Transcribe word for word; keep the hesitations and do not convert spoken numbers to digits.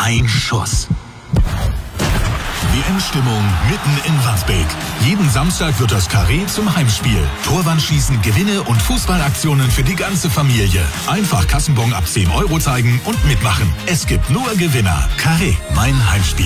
ein Schuss. W M-Stimmung mitten in Wandsbek. Jeden Samstag wird das Carré zum Heimspiel. Torwandschießen, Gewinne und Fußballaktionen für die ganze Familie. Einfach Kassenbon ab zehn Euro zeigen und mitmachen. Es gibt nur Gewinner. Carré, mein Heimspiel.